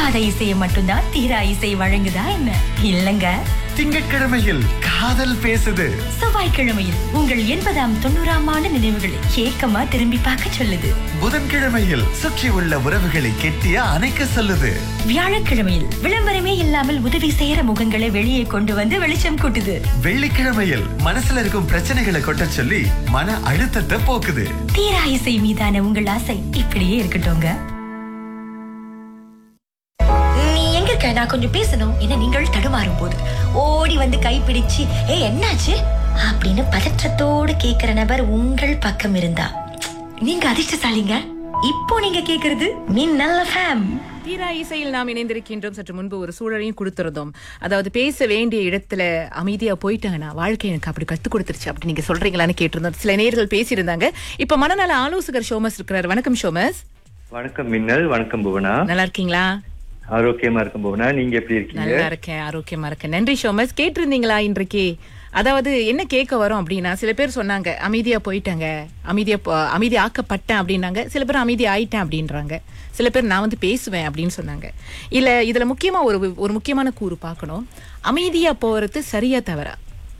தீராத இசையை மட்டும்தான் தீரா இசை வழங்குதா என்ன? இல்லங்க. திங்கட்கிழமையில் காதல் பேசுது. செவ்வாய்க்கிழமையில் உங்கள் 80ஆம் 90ஆம் ஆண்டு நினைவுகளை ஏக்கமா திரும்பி பார்க்க சொல்லுது. புதன்கிழமையில் சுற்றி உள்ள உறவுகளை கெட்டியா அணைக்க சொல்லுது. வியாழக்கிழமையில் விளம்பரமே இல்லாமல் உதவி செய்யற முகங்களை வெளியே கொண்டு வந்து வெளிச்சம் கூட்டுது. வெள்ளிக்கிழமையில் மனசுல இருக்கும் பிரச்சனைகளை கொட்ட சொல்லி மன அழுத்தத்தை போக்குது. தீரா இசை மீதான உங்கள் ஆசை இப்படியே இருக்கட்டும்ங்க. நான் கொஞ்சம் பேசணும் என நீங்கள் தடுமாறும் போது ஓடி வந்து கைப்பிடிச்சு என்னாச்சு அப்படின்னு பதற்றத்தோடு கேக்குற நபர் உங்கள் பக்கம் இருந்தா நீங்க அதிர்ஷ்டசாலிங்க. இப்போ நீங்க கேக்குறது மின்னல் எஃப்எம். தீரா இசையில் நாம் இணைந்திருக்கின்றோம். சற்று முன்பு ஒரு சூழலையும் கொடுத்திருந்தோம். அதாவது பேச வேண்டிய இடத்துல அமைதியா போயிட்டாங்கன்னா வாழ்க்கை எனக்கு அப்படி கத்து கொடுத்துருச்சு அப்படி நீங்க சொல்றீங்களான்னு கேட்டிருந்தோம். சில நேயர்கள் பேசியிருந்தாங்க. இப்ப மனநல ஆலோசகர் ஷோமஸ் இருக்கிறார். வணக்கம் ஷோமஸ். வணக்கம் மின்னல். வணக்கம் புவனா. நல்லா இருக்கீங்களா? ஆரோக்கியமா இருக்கும் புவனா, நீங்க எப்படி இருக்கீங்க? நல்லா இருக்கேன், ஆரோக்கியமா இருக்கேன். நன்றி ஷோமஸ். கேட்டிருந்தீங்களா இன்றைக்கு? அதாவது என்ன கேட்க வரும் அப்படின்னா, சில பேர் சொன்னாங்க அமைதியா போயிட்டாங்க, அமைதி ஆக்கப்பட்டேன் அப்படின்னாங்க. சில பேர் அமைதி ஆயிட்டேன் அப்படின்றாங்க. சில பேர் நான் வந்து பேசுவேன் அப்படின்னு சொன்னாங்க. இல்ல இதுல முக்கியமா ஒரு முக்கியமான கூறு பார்க்கணும். அமைதியா போறது சரியா தவறா?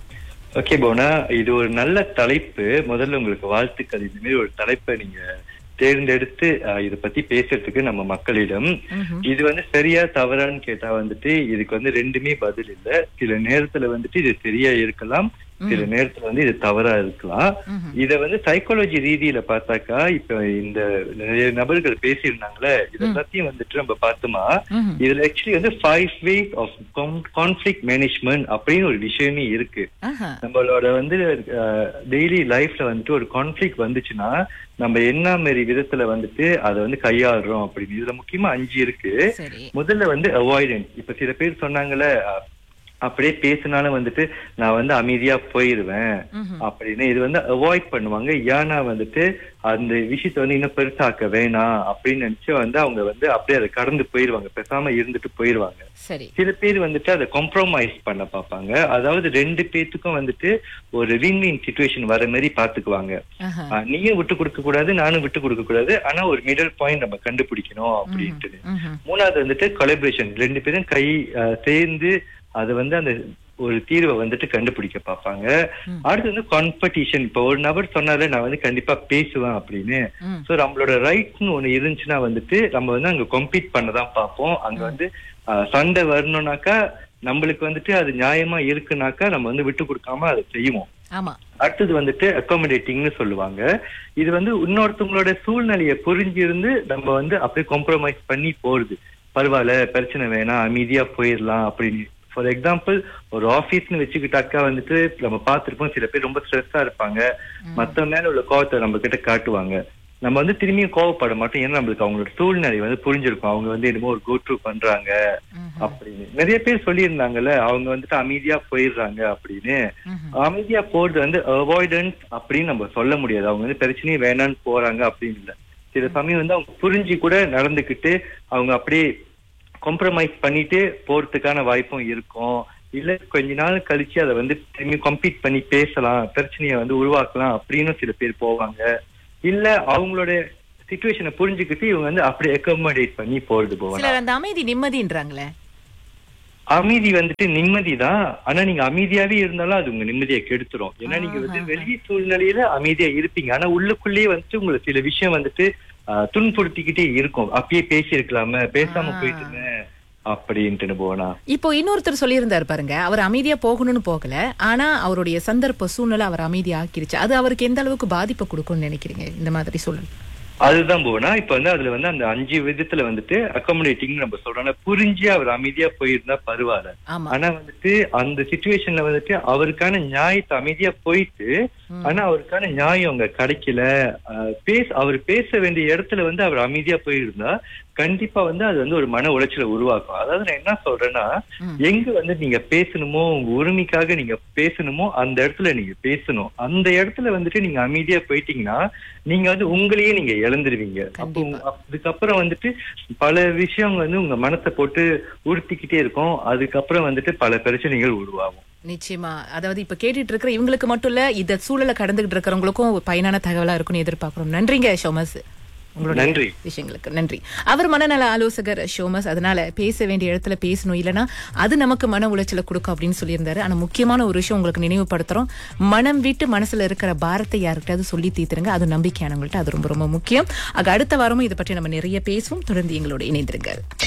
ஓகே புவனா, இது ஒரு நல்ல தலைப்பு. முதல்ல உங்களுக்கு வாழ்த்துக்கள். இந்த மாதிரி ஒரு தலைப்பை நீங்க தேர்ந்தெடுத்து இத பத்தி பேசுறதுக்கு நம்ம மக்களிடம். இது வந்து சரியா தவறான்னு கேட்டா வந்துட்டு இதுக்கு வந்து ரெண்டுமே பதில் இல்ல. சில நேரத்துல வந்துட்டு இது சரியா இருக்கலாம், சில நேரத்துல வந்து இது தவறா இருக்கலாம். இத வந்து சைக்காலஜி ரீதியில பார்த்தாக்கா, இப்ப இந்த நிறைய நபர்கள் பேசியிருந்தாங்களே, இத எல்லாத்தையும் வந்துட்டு நம்ம பார்த்தோமா, இதுல ஆக்சுவலி வந்து 5 ways of conflict management அப்படின்னு ஒரு விஷயமே இருக்கு. நம்மளோட வந்து டெய்லி லைஃப்ல வந்துட்டு ஒரு கான்ஃபிளிக் வந்துச்சுன்னா நம்ம என்ன மாதிரி விதத்துல வந்துட்டு அதை வந்து கையாளுறோம் அப்படின்னு. இதுல முக்கியமா 5 இருக்கு. முதல்ல வந்து அவாய்டன்ஸ். இப்ப சில பேர் சொன்னாங்கல்ல, அப்படியே பேசினாலும் வந்துட்டு நான் வந்து அமைதியா போயிருவேன் அப்படின்னு. இது வந்து அவாய்ட் பண்ணுவாங்க. ஏன்னா வந்துட்டு அந்த விஷயத்த வந்து இன்னும் பெருசாக்க வேணாம் அப்படின்னு நினைச்சு வந்து அவங்க வந்து அப்படியே அதை கடந்து போயிருவாங்க, பேசாம இருந்துட்டு போயிருவாங்க. சில பேர் வந்துட்டு அதை காம்ப்ரமைஸ் பண்ண பார்ப்பாங்க. அதாவது 2 பேத்துக்கும் வந்துட்டு ஒரு வின்-வின் சிச்சுவேஷன் வர மாதிரி பாத்துக்குவாங்க. நீயும் விட்டு கொடுக்க கூடாது, நானும் விட்டு கொடுக்க கூடாது, ஆனா ஒரு மிடில் பாயிண்ட் நம்ம கண்டுபிடிக்கணும் அப்படின்ட்டு. மூணாவது வந்துட்டு கொலாபரேஷன். 2 பேரும் கை சேர்ந்து அது வந்து அந்த ஒரு தீர்வை வந்துட்டு கண்டுபிடிக்க பார்ப்பாங்க. அடுத்து வந்து காம்படிஷன். இப்ப ஒரு நபர் சொன்னாலே நான் வந்து கண்டிப்பா பேசுவேன் அப்படின்னு. சோ நம்மளோட ரைட்ஸ்னு ஒண்ணு இருந்துச்சுன்னா வந்துட்டு நம்ம வந்து அங்க கம்பீட் பண்ணதான் பார்ப்போம். அங்க வந்து சண்டை வரணும்னாக்கா நம்மளுக்கு வந்துட்டு அது நியாயமா இருக்குனாக்கா நம்ம வந்து விட்டு கொடுக்காம அதை செய்வோம். அடுத்தது வந்துட்டு அகாமடேட்டிங்னு சொல்லுவாங்க. இது வந்து இன்னொருத்தவங்களோட சூழ்நிலையை புரிஞ்சிருந்து நம்ம வந்து அப்படியே காம்ப்ரமைஸ் பண்ணி போறது. பரவாயில்ல, பிரச்சனை வேணாம், அமைதியா போயிடலாம் அப்படின்னு. ஃபார் எக்ஸாம்பிள், ஒரு ஆபீஸ்னு வச்சுக்கிட்டாக்கா வந்துட்டு நம்ம பார்த்திருப்போம், சில பேர் ரொம்ப ஸ்ட்ரெஸ்ஸா இருப்பாங்க, மத்த மேல உள்ள கோவத்தை நம்ம கிட்ட காட்டுவாங்க. நம்ம வந்து திரும்பியும் கோவப்பட மாட்டோம். ஏன்னா நம்மளுக்கு அவங்களோட சூழ்நிலை வந்து புரிஞ்சிருக்கும். அவங்க வந்து என்னமோ ஒரு கோ த்ரூ பண்றாங்க அப்படின்னு. நிறைய பேர் சொல்லியிருந்தாங்கல்ல, அவங்க வந்துட்டு அமைதியா போயிடுறாங்க அப்படின்னு. அமைதியா போறது வந்து அவாய்டன்ஸ் அப்படின்னு நம்ம சொல்ல முடியாது. அவங்க வந்து பிரச்சனையே வேணான்னு போறாங்க அப்படின்னு இல்லை. சில சமயம் வந்து அவங்க புரிஞ்சு கூட நடந்துக்கிட்டு அவங்க அப்படியே காம்ப்ரமைஸ் பண்ணிட்டு போறதுக்கான வாய்ப்பும் இருக்கும். இல்ல கொஞ்ச நாள் கழிச்சு அதை வந்து திரும்பி கம்பீட் பண்ணி பேசலாம், பிரச்சனையை வந்து உருவாக்கலாம் அப்படின்னு சில பேர் போவாங்க. இல்ல அவங்களோட சிச்சுவேஷனை புரிஞ்சுக்கிட்டு இவங்க வந்து அப்படி அகாமடேட் பண்ணி போறது போவாங்க. அந்த அமைதி நிம்மதின்றாங்களே, அமைதி வந்துட்டு நிம்மதிதான். ஆனா நீங்க அமைதியாவே இருந்தாலும் அது உங்க நிம்மதியை கெடுத்துரும். ஏன்னா நீங்க வந்து வெளி சூழ்நிலையில அமைதியா இருப்பீங்க, ஆனா உள்ளுக்குள்ளேயே வந்துட்டு உங்களுக்கு சில விஷயம் வந்துட்டு துன்புறுத்திக்கிட்டே இருக்கும். அப்பயே பேசி இருக்கலாம, பேசாம போயிட்டு அப்படின்ட்டு போனா. இப்போ இன்னொருத்தர் சொல்லியிருந்தாரு பாருங்க, அவர் அமைதியா போகணும்னு போகல, ஆனா அவருடைய சந்தர்ப்ப சூழ்நிலை அவர் அமைதியா ஆக்கிருச்சு. அது அவருக்கு எந்த அளவுக்கு பாதிப்பை கொடுக்கும்னு நினைக்கிறீங்க இந்த மாதிரி சூழல்? அதுதான் போனா இப்ப வந்து அதுல வந்து அந்த 5 விதத்துல வந்துட்டு அகாமடேட்டிங் நம்ம சொல்றோம்னா, புரிஞ்சு அவர் அமைதியா போயிருந்தா பரவாயில்ல. ஆனா வந்துட்டு அந்த சிச்சுவேஷன்ல வந்துட்டு அவருக்கான நியாயத்தை அமைதியா போயிட்டு, ஆனா அவருக்கான நியாயம் அங்க கிடைக்கல, அவர் பேச வேண்டிய இடத்துல வந்து அவர் அமைதியா போயிருந்தா கண்டிப்பா வந்து அது வந்து ஒரு மன உளைச்சலை உருவாக்கும். அதாவது நான் என்ன சொல்றேன்னா, எங்க வந்து நீங்க பேசணுமோ, உங்க உரிமைக்காக நீங்க பேசணுமோ அந்த இடத்துல நீங்க பேசணும். அந்த இடத்துல வந்துட்டு நீங்க அமைதியா போயிட்டீங்கன்னா நீங்க வந்து உங்களையே நீங்க இழந்துருவீங்க. அப்போ அதுக்கப்புறம் வந்துட்டு பல விஷயம் வந்து உங்க மனத்தை போட்டு உறுத்திக்கிட்டே இருக்கும். அதுக்கப்புறம் வந்துட்டு பல பிரச்சனைகள் உருவாகும். நிச்சயமா. அதாவது இப்ப கேட்டுட்டு இருக்கிற இவங்களுக்கு மட்டும் இல்ல, இந்த சூழலை கடந்துகிட்டு இருக்கிறவங்களுக்கும் பயனான தகவலா இருக்கும்னு எதிர்பார்க்கிறோம். நன்றிங்க ஷோமஸ். உங்களோட நன்றி. விஷயங்களுக்கு நன்றி. அவர் மனநல ஆலோசகர் ஷோமஸ். அதனால பேச வேண்டிய இடத்துல பேசணும், இல்லைன்னா அது நமக்கு மன உளைச்சலை கொடுக்கும் அப்படின்னு சொல்லியிருந்தாரு. ஆனா முக்கியமான ஒரு விஷயம் உங்களுக்கு நினைவுபடுத்துறோம், மனம் விட்டு மனசுல இருக்கிற பாரத்தை யாருக்கிட்டாவது சொல்லி தீர்த்துருங்க. அது நம்பிக்கையானவங்கள்ட்ட அது ரொம்ப ரொம்ப முக்கியம். அடுத்த வாரமும் இதை பற்றி நம்ம நிறைய பேசுவோம். தொடர்ந்து எங்களோட இணைந்திருங்க.